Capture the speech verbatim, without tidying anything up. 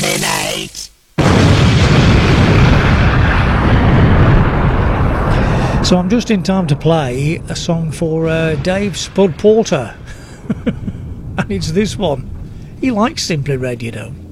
dominate. So I'm just in time to play a song for uh, Dave Spud Porter. And it's this one. He likes Simply Red, you know.